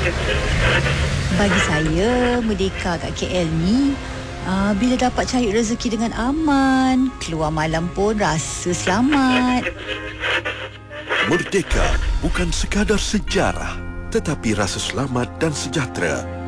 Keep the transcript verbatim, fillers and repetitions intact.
Bagi saya, merdeka kat K L ni uh, bila dapat cari rezeki dengan aman, keluar malam pun rasa selamat. Merdeka bukan sekadar sejarah, tetapi rasa selamat dan sejahtera.